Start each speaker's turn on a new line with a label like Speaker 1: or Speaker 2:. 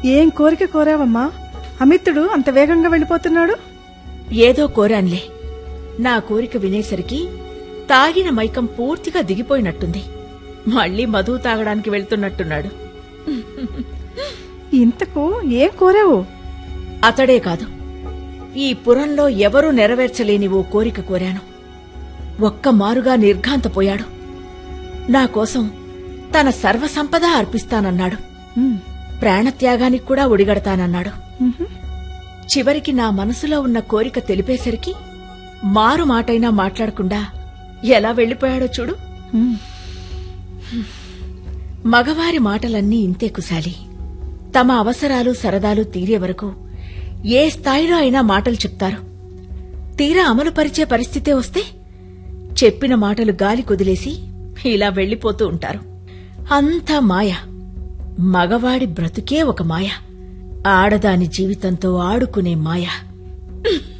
Speaker 1: ఏం కోరిక కోరావమ్మా? అమిత్తుడు అంత వేగంగా వెళ్ళిపోతున్నాడు.
Speaker 2: ఏదో కోరాన్లే. నా కోరిక వినేసరికి తాగిన మైకం పూర్తిగా దిగిపోయినట్టుంది. మళ్లీ మధు తాగడానికి వెళ్తున్నట్టున్నాడు.
Speaker 1: ఇంతకు ఏం కోరావు?
Speaker 2: అతడే కాదు, ఈ పురంలో ఎవరూ నెరవేర్చలేని ఓ కోరిక కోరాను. ఒక్కమారుగా నిర్ఘాంతపోయాడు. నాకోసం తన సర్వసంపద అర్పిస్తానన్నాడు. ప్రాణత్యాగానికి కూడా ఒడిగడతానన్నాడు. చివరికి నా మనసులో ఉన్న కోరిక తెలిపేసరికి మారు మాటైనా మాట్లాడకుండా ఎలా వెళ్లిపోయాడో చూడు. మగవారి మాటలన్నీ ఇంతే కుశాలి. తమ అవసరాలు సరదాలు తీరే వరకు ఏ స్థాయిలో అయినా మాటలు చెప్తారు. తీరా అమలు పరిచే పరిస్థితే వస్తే చెప్పిన మాటలు గాలి కుదిలేసి ఇలా వెళ్లిపోతూ ఉంటారు. అంతా మాయ. మగవాడి బ్రతుకే ఒక మాయ. ఆడదాని జీవితంతో ఆడుకునే మాయ.